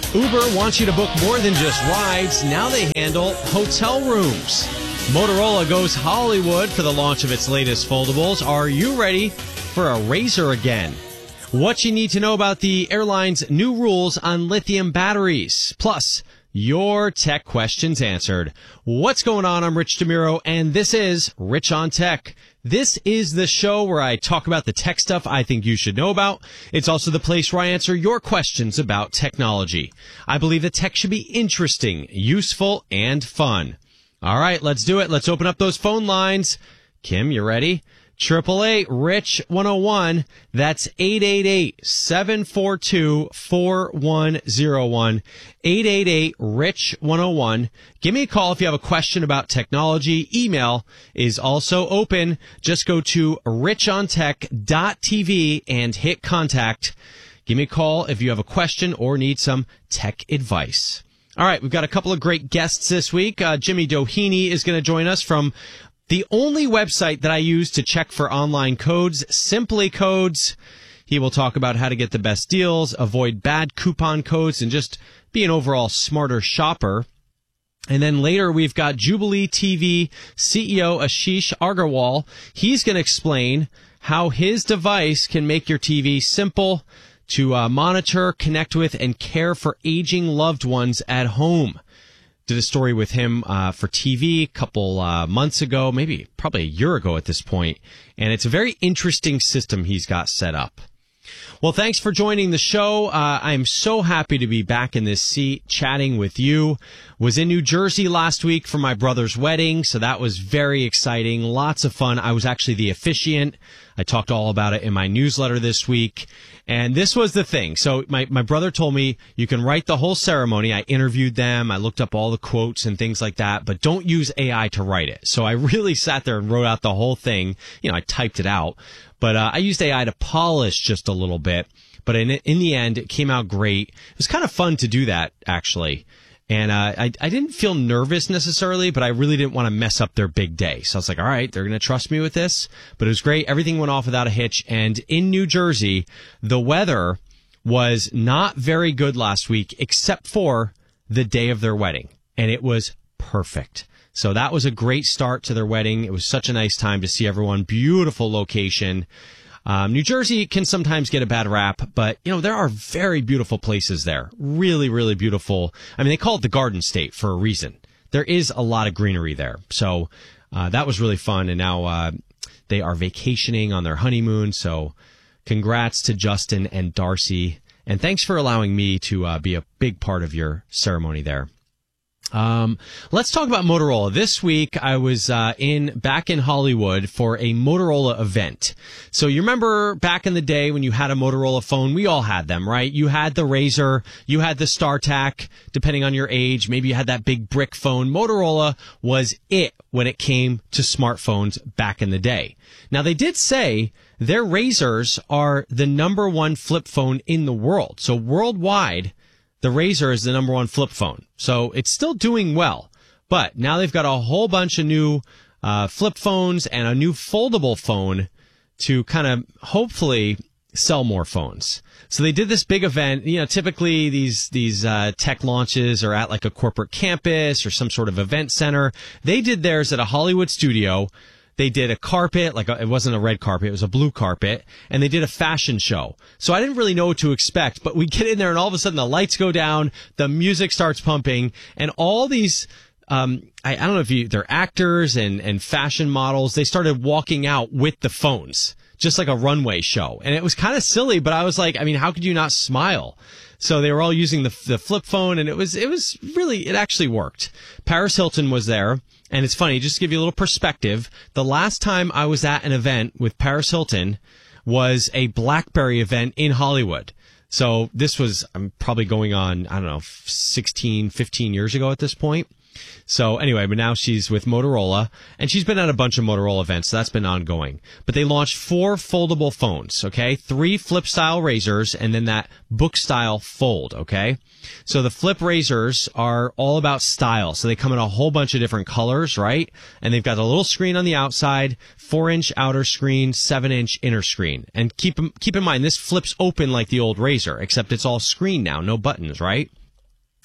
Uber wants you to book more than just rides. Now they handle hotel rooms. Motorola goes Hollywood for the launch of its latest foldables. Are you ready for a Razr again? What you need to know about the airline's new rules on lithium batteries. Plus, your tech questions answered. What's going on? I'm Rich DeMuro, and this is Rich on Tech. This is the show where I talk about the tech stuff I think you should know about. It's also the place where I answer your questions about technology. I believe that tech should be interesting, useful, and fun. All right, let's do it. Let's open up those phone lines. Kim, you ready? 888-RICH-101. That's 888-742-4101. 888-RICH-101. Give me a call if you have a question about technology. Email is also open. Just go to richontech.tv and hit contact. Give me a call if you have a question or need some tech advice. All right, we've got a couple of great guests this week. Jimmy Doheny is going to join us from the only website that I use to check for online codes, Simply Codes. He will talk about how to get the best deals, avoid bad coupon codes, and just be an overall smarter shopper. And then later we've got Jubilee TV CEO Ashish Agarwal. He's going to explain how his device can make your TV simple to monitor, connect with, and care for aging loved ones at home. Did a story with him for TV a couple months ago, probably a year ago at this point. And it's a very interesting system he's got set up. Well, thanks for joining the show. I'm so happy to be back in this seat chatting with you. Was in New Jersey last week for my brother's wedding, so that was very exciting. Lots of fun. I was actually the officiant. I talked all about it in my newsletter this week. And this was the thing. So my brother told me you can write the whole ceremony. I interviewed them. I looked up all the quotes and things like that, but don't use AI to write it. So I really sat there and wrote out the whole thing. I typed it out, but I used AI to polish just a little bit. But in the end, it came out great. It was kind of fun to do that, actually. And I didn't feel nervous necessarily, but I really didn't want to mess up their big day. So I was like, all right, they're going to trust me with this. But it was great. Everything went off without a hitch. And in New Jersey, the weather was not very good last week, except for the day of their wedding. And it was perfect. So that was a great start to their wedding. It was such a nice time to see everyone. Beautiful location. New Jersey can sometimes get a bad rap, but, there are very beautiful places there. Really, really beautiful. I mean, they call it the Garden State for a reason. There is a lot of greenery there. So that was really fun. And now they are vacationing on their honeymoon. So congrats to Justin and Darcy. And thanks for allowing me to be a big part of your ceremony there. Let's talk about Motorola. This week, I was back in Hollywood for a Motorola event. So you remember back in the day when you had a Motorola phone, we all had them, right? You had the Razr, you had the StarTAC, depending on your age. Maybe you had that big brick phone. Motorola was it when it came to smartphones back in the day. Now, they did say their Razrs are the number one flip phone in the world. So worldwide, the Razr is the number one flip phone. So it's still doing well. But now they've got a whole bunch of new flip phones and a new foldable phone to kind of hopefully sell more phones. So they did this big event. Typically these tech launches are at like a corporate campus or some sort of event center. They did theirs at a Hollywood studio. They did a carpet, it wasn't a red carpet, it was a blue carpet, and they did a fashion show. So I didn't really know what to expect, but we get in there and all of a sudden the lights go down, the music starts pumping, and all these, I don't know if they're actors and fashion models, they started walking out with the phones, just like a runway show. And it was kind of silly, but I was like, how could you not smile? So they were all using the flip phone, and it actually worked. Paris Hilton was there. And it's funny, just to give you a little perspective, the last time I was at an event with Paris Hilton was a BlackBerry event in Hollywood. So this was, I'm probably going on, 15 years ago at this point. So anyway, but now she's with Motorola, and she's been at a bunch of Motorola events, so that's been ongoing. But they launched 4 foldable phones, okay? 3 flip-style Razrs, and then that book-style fold, okay? So the flip Razrs are all about style. So they come in a whole bunch of different colors, right? And they've got a little screen on the outside, 4-inch outer screen, 7-inch inner screen. And keep in mind, this flips open like the old Razr, except it's all screen now, no buttons, right?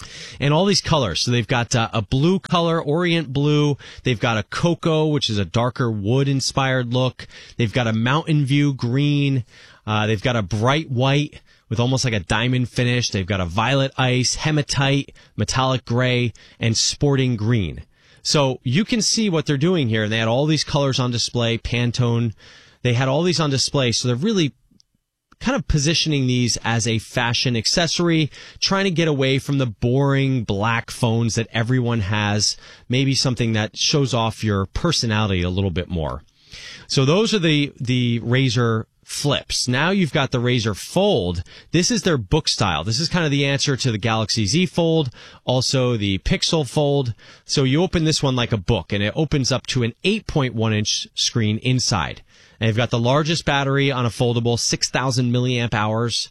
And all these colors. So they've got a blue color, Orient blue. They've got a cocoa, which is a darker wood-inspired look. They've got a Mountain View green. They've got a bright white with almost like a diamond finish. They've got a violet ice, hematite, metallic gray, and sporting green. So you can see what they're doing here. And they had all these colors on display, Pantone. They had all these on display. So they're really kind of positioning these as a fashion accessory, trying to get away from the boring black phones that everyone has, maybe something that shows off your personality a little bit more. So those are the Razr Flips. Now you've got the Razr Fold. This is their book style. This is kind of the answer to the Galaxy Z Fold, also the Pixel Fold. So you open this one like a book, and it opens up to an 8.1-inch screen inside. And you've got the largest battery on a foldable, 6,000 milliamp hours,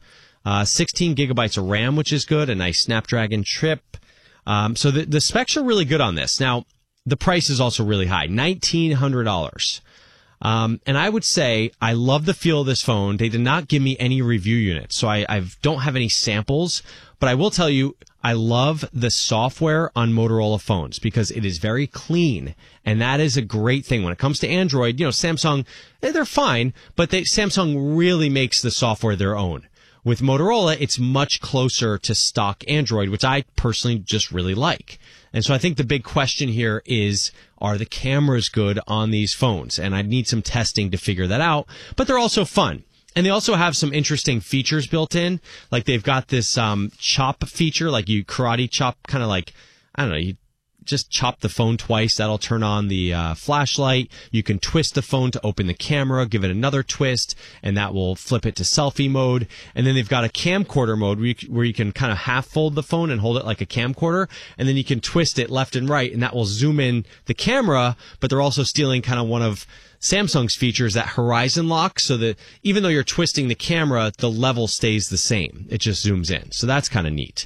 16 gigabytes of RAM, which is good, a nice Snapdragon chip. So the specs are really good on this. Now, the price is also really high, $1,900. And I would say I love the feel of this phone. They did not give me any review units, so I don't have any samples. But I will tell you, I love the software on Motorola phones because it is very clean. And that is a great thing. When it comes to Android, Samsung, they're fine, but Samsung really makes the software their own. With Motorola, it's much closer to stock Android, which I personally just really like. And so I think the big question here is, are the cameras good on these phones? And I need some testing to figure that out, but they're also fun. And they also have some interesting features built in. Like they've got this chop feature, like you karate chop, kind of like, I don't know, you just chop the phone twice. That'll turn on the flashlight. You can twist the phone to open the camera, give it another twist, and that will flip it to selfie mode. And then they've got a camcorder mode where you can kind of half fold the phone and hold it like a camcorder, and then you can twist it left and right, and that will zoom in the camera, but they're also stealing kind of one of Samsung's features, that horizon lock, so that even though you're twisting the camera, the level stays the same. It just zooms in. So that's kind of neat.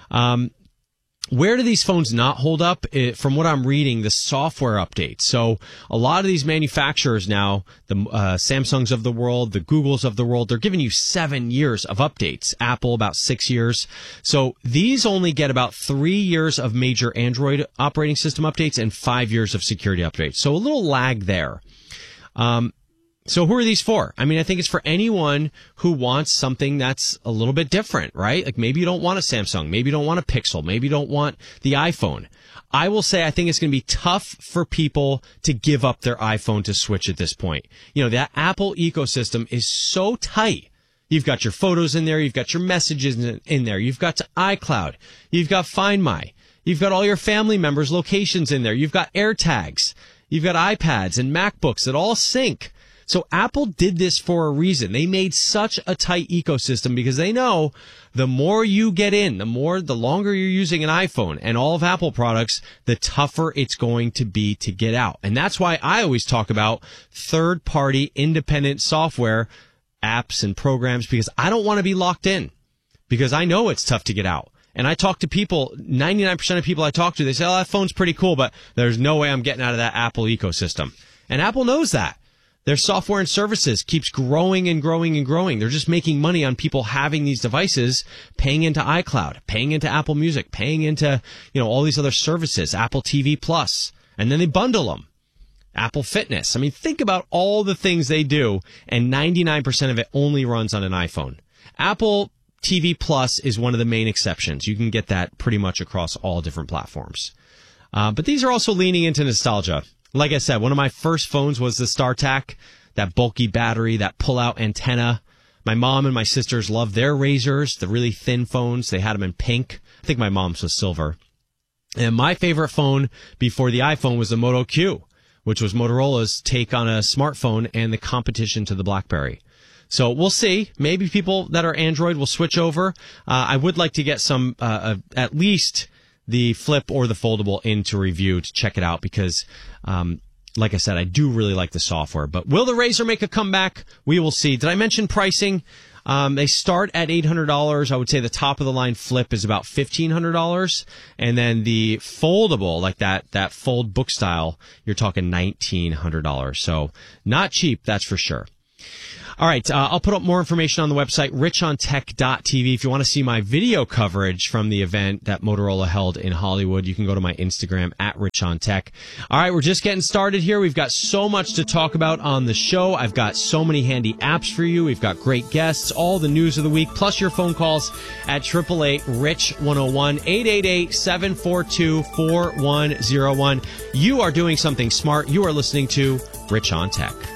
Where do these phones not hold up? From what I'm reading, the software updates. So a lot of these manufacturers now, the Samsungs of the world, the Googles of the world, they're giving you 7 years of updates. Apple, about 6 years. So these only get about 3 years of major Android operating system updates and 5 years of security updates. So a little lag there. So who are these for? I mean, I think it's for anyone who wants something that's a little bit different, right? Like maybe you don't want a Samsung, maybe you don't want a Pixel, maybe you don't want the iPhone. I will say I think it's going to be tough for people to give up their iPhone to switch at this point. That Apple ecosystem is so tight. You've got your photos in there, you've got your messages in there, you've got iCloud, you've got Find My, you've got all your family members' locations in there, you've got AirTags, you've got iPads and MacBooks that all sync. So Apple did this for a reason. They made such a tight ecosystem because they know the more you get in, the longer you're using an iPhone and all of Apple products, the tougher it's going to be to get out. And that's why I always talk about third-party independent software, apps and programs, because I don't want to be locked in, because I know it's tough to get out. And I talk to people, 99% of people I talk to, they say, oh, that phone's pretty cool, but there's no way I'm getting out of that Apple ecosystem. And Apple knows that. Their software and services keeps growing and growing and growing. They're just making money on people having these devices, paying into iCloud, paying into Apple Music, paying into, all these other services, Apple TV Plus, and then they bundle them. Apple Fitness. I mean, think about all the things they do, and 99% of it only runs on an iPhone. Apple TV Plus is one of the main exceptions. You can get that pretty much across all different platforms. But these are also leaning into nostalgia. Like I said, one of my first phones was the StarTAC, that bulky battery, that pull-out antenna. My mom and my sisters loved their Razrs, the really thin phones. They had them in pink. I think my mom's was silver. And my favorite phone before the iPhone was the Moto Q, which was Motorola's take on a smartphone and the competition to the BlackBerry. So we'll see. Maybe people that are Android will switch over. I would like to get some, at least the Flip or the Foldable into review to check it out because, like I said, I do really like the software. But will the Razr make a comeback? We will see. Did I mention pricing? They start at $800. I would say the top of the line Flip is about $1,500. And then the Foldable, like that Fold book style, you're talking $1,900. So not cheap, that's for sure. All right, I'll put up more information on the website, richontech.tv. If you want to see my video coverage from the event that Motorola held in Hollywood, you can go to my Instagram, @richontech. All right, we're just getting started here. We've got so much to talk about on the show. I've got so many handy apps for you. We've got great guests, all the news of the week, plus your phone calls at 888-RICH-101, 888-742-4101. You are doing something smart. You are listening to Rich on Tech.